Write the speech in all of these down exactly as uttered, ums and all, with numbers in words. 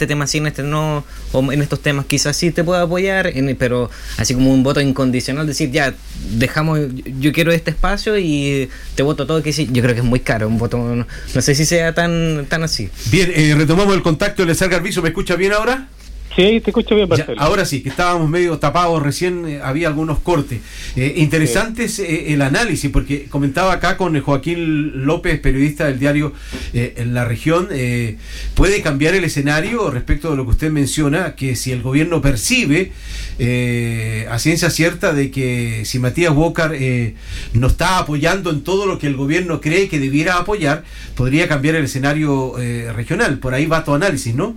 este tema sí, en este no, o en estos temas quizás sí te puedo apoyar, en, pero así como un voto incondicional, decir ya, dejamos, yo quiero este espacio y te voto todo que sí, yo creo que es muy caro, un voto, no, no sé si sea tan tan así. Bien, eh, retomamos el contacto, Eleazar Garbizo, ¿me escucha bien ahora? Sí, te escucho bien, Marcelo. Ya, ahora sí, que estábamos medio tapados, recién eh, había algunos cortes. Eh, interesantes eh, el análisis, porque comentaba acá con Joaquín López, periodista del diario eh, en la región, eh, puede cambiar el escenario respecto de lo que usted menciona, que si el gobierno percibe eh, a ciencia cierta de que si Matías Walker eh, no está apoyando en todo lo que el gobierno cree que debiera apoyar, podría cambiar el escenario eh, regional. Por ahí va tu análisis, ¿no?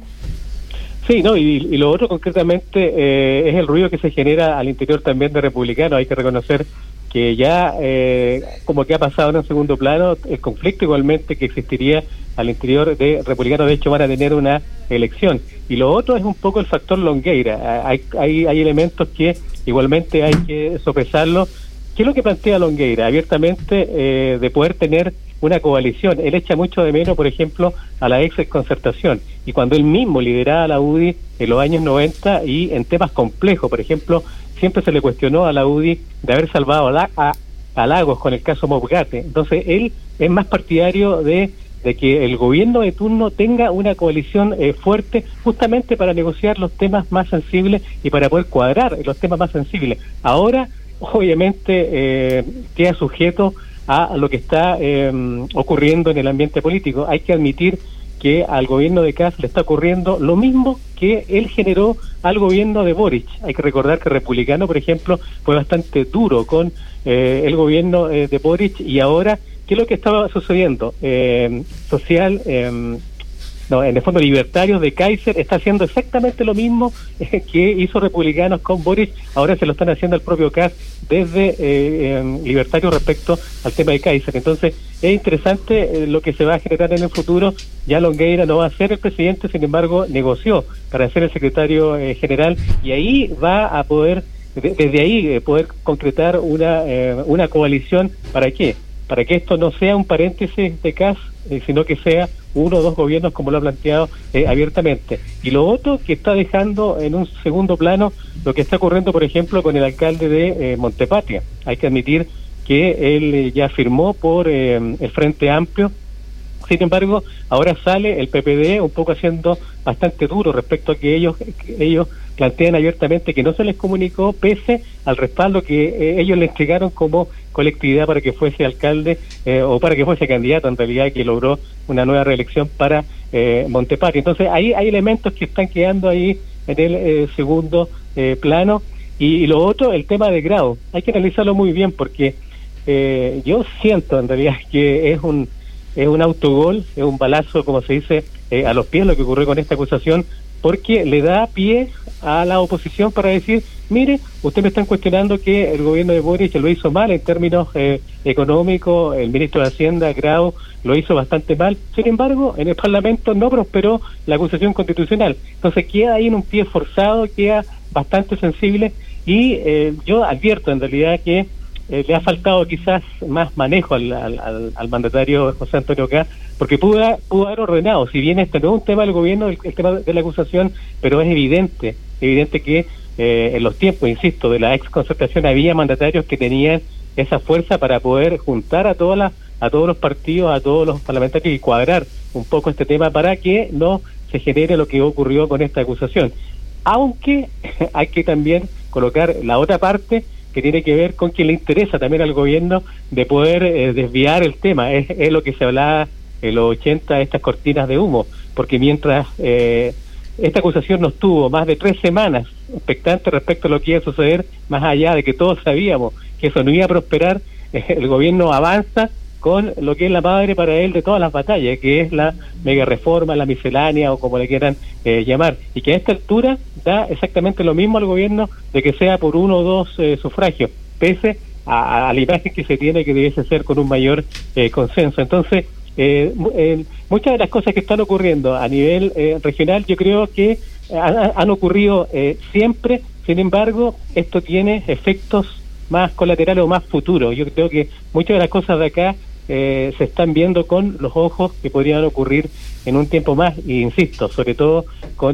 Sí, no, y, y lo otro concretamente eh, es el ruido que se genera al interior también de Republicanos. Hay que reconocer que ya, eh, como que ha pasado en un segundo plano, el conflicto igualmente que existiría al interior de Republicanos. De hecho, van a tener una elección. Y lo otro es un poco el factor Longueira. Hay, hay, hay elementos que igualmente hay que sopesarlo. ¿Qué es lo que plantea Longueira? Abiertamente, eh, de poder tener una coalición. Él echa mucho de menos, por ejemplo, a la ex concertación. Y cuando él mismo lideraba la U D I en los años noventa y en temas complejos, por ejemplo, siempre se le cuestionó a la U D I de haber salvado a, la, a, a Lagos con el caso Mopgate. Entonces, él es más partidario de, de que el gobierno de turno tenga una coalición eh, fuerte justamente para negociar los temas más sensibles y para poder cuadrar los temas más sensibles. Ahora, obviamente, eh, queda sujeto a lo que está eh, ocurriendo en el ambiente político. Hay que admitir que al gobierno de Kast le está ocurriendo lo mismo que él generó al gobierno de Boric. Hay que recordar que Republicano, por ejemplo, fue bastante duro con eh, el gobierno eh, de Boric, y ahora, ¿qué es lo que estaba sucediendo? Eh, social... Eh, No, en el fondo Libertarios de Kaiser está haciendo exactamente lo mismo eh, que hizo Republicanos con Boric. Ahora se lo están haciendo al propio Kast desde eh, eh, Libertarios respecto al tema de Kaiser. Entonces es interesante eh, lo que se va a generar en el futuro. Ya Longueira no va a ser el presidente, sin embargo negoció para ser el secretario eh, general, y ahí va a poder, de, desde ahí eh, poder concretar una, eh, una coalición. ¿Para qué? Para que esto no sea un paréntesis de Kast, eh, sino que sea uno o dos gobiernos, como lo ha planteado eh, abiertamente. Y lo otro, que está dejando en un segundo plano lo que está ocurriendo, por ejemplo, con el alcalde de eh, Montepatria. Hay que admitir que él eh, ya firmó por eh, el Frente Amplio. Sin embargo, ahora sale el P P D un poco haciendo bastante duro respecto a que ellos que ellos plantean abiertamente que no se les comunicó, pese al respaldo que eh, ellos le entregaron como colectividad para que fuese alcalde eh, o para que fuese candidato, en realidad, que logró una nueva reelección para eh, Montepatria. Entonces, ahí hay elementos que están quedando ahí en el eh, segundo eh, plano. Y, y lo otro, el tema de grado. Hay que analizarlo muy bien, porque eh, yo siento, en realidad, que es un es un autogol, es un balazo, como se dice, eh, a los pies lo que ocurrió con esta acusación, porque le da pie a la oposición para decir, mire, ustedes me están cuestionando que el gobierno de Boric lo hizo mal en términos eh, económicos, el ministro de Hacienda, Grau, lo hizo bastante mal. Sin embargo, en el Parlamento no prosperó la acusación constitucional. Entonces queda ahí en un pie forzado, queda bastante sensible, y eh, yo advierto en realidad que Eh, le ha faltado quizás más manejo al, al, al mandatario José Antonio Kast, porque pudo, pudo haber ordenado, si bien este no es un tema del gobierno, el, el tema de la acusación, pero es evidente, evidente que eh, en los tiempos, insisto, de la ex concertación había mandatarios que tenían esa fuerza para poder juntar a todas las, a todos los partidos, a todos los parlamentarios y cuadrar un poco este tema para que no se genere lo que ocurrió con esta acusación. Aunque hay que también colocar la otra parte, que tiene que ver con que le interesa también al gobierno de poder eh, desviar el tema. Es, es lo que se hablaba en los ochenta, estas cortinas de humo, porque mientras eh, esta acusación nos tuvo más de tres semanas expectantes respecto a lo que iba a suceder, más allá de que todos sabíamos que eso no iba a prosperar, eh, el gobierno avanza con lo que es la madre para él de todas las batallas, que es la mega reforma, la miscelánea o como le quieran eh, llamar, y que a esta altura da exactamente lo mismo al gobierno de que sea por uno o dos eh, sufragios, pese a, a la imagen que se tiene que debiese ser con un mayor eh, consenso. Entonces, eh, eh, muchas de las cosas que están ocurriendo a nivel eh, regional, yo creo que han, han ocurrido eh, siempre. Sin embargo, esto tiene efectos más colaterales o más futuros. Yo creo que muchas de las cosas de acá Eh, se están viendo con los ojos que podrían ocurrir en un tiempo más, e insisto, sobre todo con